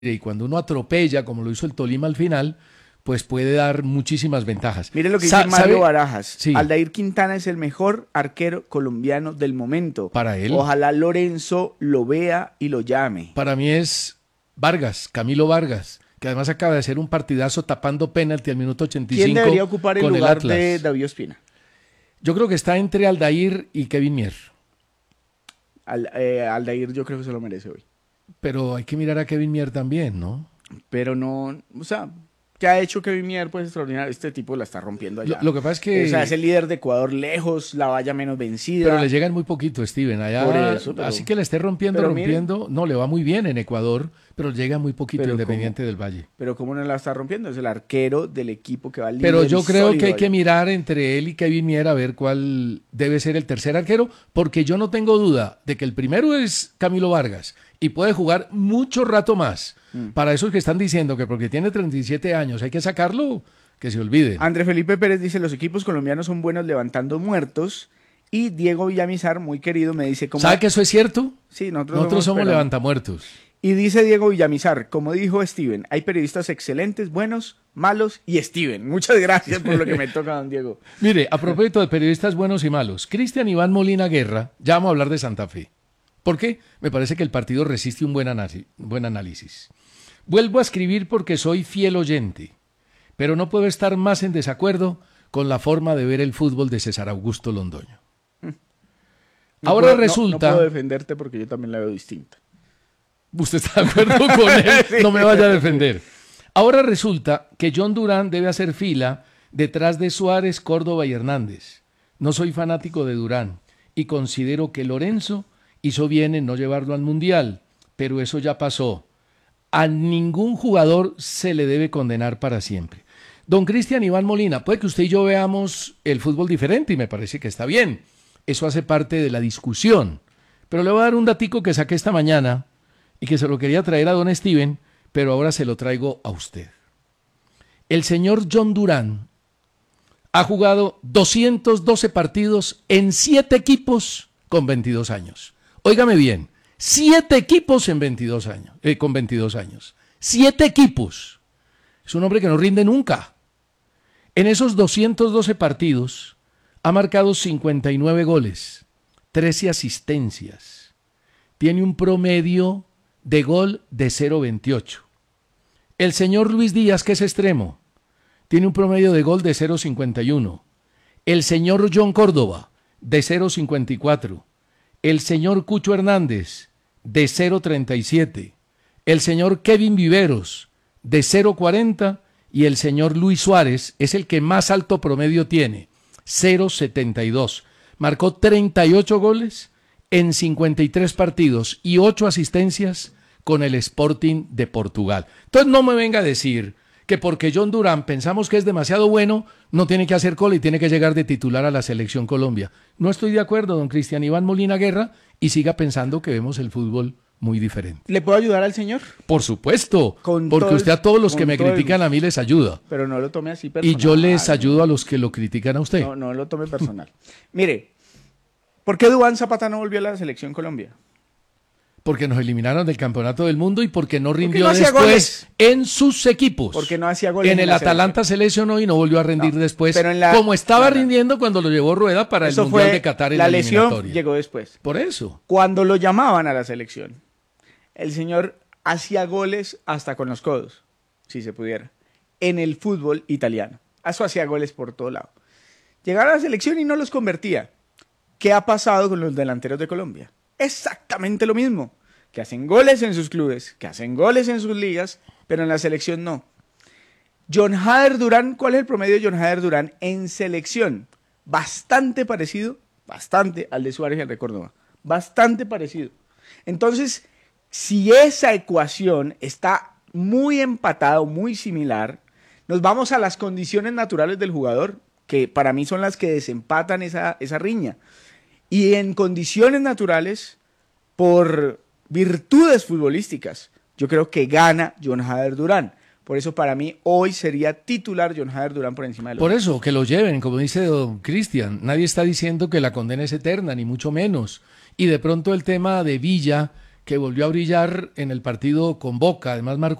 y cuando uno atropella, como lo hizo el Tolima al final, pues puede dar muchísimas ventajas. Mire lo que dice Mario Barajas. Sí. Aldair Quintana es el mejor arquero colombiano del momento. Para él. Ojalá Lorenzo lo vea y lo llame. Para mí es Vargas, Camilo Vargas, que además acaba de hacer un partidazo tapando penalti al minuto 85. ¿Quién debería ocupar el lugar de David Ospina? Yo creo que está entre Aldair y Kevin Mier. Aldair yo creo que se lo merece hoy. Pero hay que mirar a Kevin Mier también, ¿no? Pero no, o sea, ¿qué ha hecho Kevin Mier? Pues extraordinario. Este tipo la está rompiendo allá. Lo que pasa es que... O sea, es el líder de Ecuador lejos, la valla menos vencida. Pero le llegan muy poquito, Steven. Allá, por eso, pero, así que le esté rompiendo. No, le va muy bien en Ecuador, pero llega muy poquito Independiente del Valle. Pero ¿cómo no la está rompiendo? Es el arquero del equipo que va al líder. Pero yo creo que hay que mirar entre él y Kevin Mier a ver cuál debe ser el tercer arquero, porque yo no tengo duda de que el primero es Camilo Vargas y puede jugar mucho rato más. Para esos que están diciendo que porque tiene 37 años hay que sacarlo, que se olvide. André Felipe Pérez dice, los equipos colombianos son buenos levantando muertos. Y Diego Villamizar, muy querido, me dice... ¿Sabe que eso es cierto? Sí, nosotros somos levantamuertos. Y dice Diego Villamizar, como dijo Steven, hay periodistas excelentes, buenos, malos y Steven. Muchas gracias por lo que me toca, don Diego. Mire, a propósito de periodistas buenos y malos, Cristian Iván Molina Guerra, ya vamos a hablar de Santa Fe. ¿Por qué? Me parece que el partido resiste un buen análisis. Vuelvo a escribir porque soy fiel oyente, pero no puedo estar más en desacuerdo con la forma de ver el fútbol de César Augusto Londoño. Ahora resulta... No puedo defenderte porque yo también la veo distinta. ¿Usted está de acuerdo con él? Sí. No me vaya a defender. Ahora resulta que John Durán debe hacer fila detrás de Suárez, Córdoba y Hernández. No soy fanático de Durán y considero que Lorenzo hizo bien en no llevarlo al Mundial, pero eso ya pasó. A ningún jugador se le debe condenar para siempre. Don Cristian Iván Molina, puede que usted y yo veamos el fútbol diferente y me parece que está bien. Eso hace parte de la discusión. Pero le voy a dar un datico que saqué esta mañana y que se lo quería traer a don Steven, pero ahora se lo traigo a usted. El señor John Durán ha jugado 212 partidos en 7 equipos con 22 años. Óigame bien, 7 equipos en 22 años, con 22 años. 7 equipos. Es un hombre que no rinde nunca. En esos 212 partidos ha marcado 59 goles, 13 asistencias. Tiene un promedio de gol de 0.28. El señor Luis Díaz, que es extremo, tiene un promedio de gol de 0.51. El señor John Córdoba, de 0.54. El señor Cucho Hernández, de 0.37. El señor Kevin Viveros, de 0.40. Y el señor Luis Suárez es el que más alto promedio tiene, 0.72. Marcó 38 goles en 53 partidos y 8 asistencias con el Sporting de Portugal. Entonces no me venga a decir que porque John Durán pensamos que es demasiado bueno, no tiene que hacer cola y tiene que llegar de titular a la Selección Colombia. No estoy de acuerdo, don Cristian Iván Molina Guerra, y siga pensando que vemos el fútbol muy diferente. ¿Le puedo ayudar al señor? Por supuesto, porque usted a todos los que me critican a mí les ayuda. Pero no lo tome así personal. Y yo les ayudo a los que lo critican a usted. No lo tome personal. Mire, ¿por qué Duván Zapata no volvió a la Selección Colombia? Porque nos eliminaron del Campeonato del Mundo y porque no rindió después en sus equipos. Porque no hacía goles. En el Atalanta se lesionó y no volvió a rendir después, como estaba rindiendo cuando lo llevó Rueda para el Mundial de Qatar en la eliminatoria. La lesión llegó después. Por eso. Cuando lo llamaban a la selección, el señor hacía goles hasta con los codos, si se pudiera, en el fútbol italiano. Eso hacía goles por todo lado. Llegaba a la selección y no los convertía. ¿Qué ha pasado con los delanteros de Colombia? Exactamente lo mismo, que hacen goles en sus clubes, que hacen goles en sus ligas, pero en la selección no. John Hader Durán, ¿cuál es el promedio de John Hader Durán en selección? Bastante parecido, bastante al de Suárez y al de Córdoba. Bastante parecido. Entonces, si esa ecuación está muy empatada o muy similar, nos vamos a las condiciones naturales del jugador, que para mí son las que desempatan esa riña. Y en condiciones naturales, por virtudes futbolísticas, yo creo que gana John Hader Durán. Por eso para mí hoy sería titular John Hader Durán por encima de los Por eso, que lo lleven, como dice don Cristian. Nadie está diciendo que la condena es eterna, ni mucho menos. Y de pronto el tema de Villa, que volvió a brillar en el partido con Boca, además marcó